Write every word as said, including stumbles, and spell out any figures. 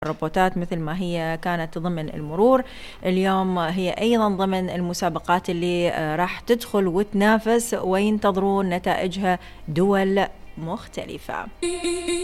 الروبوتات مثل ما هي كانت ضمن المرور، اليوم هي أيضا ضمن المسابقات اللي راح تدخل وتنافس وينتظرون نتائجها دول مختلفة.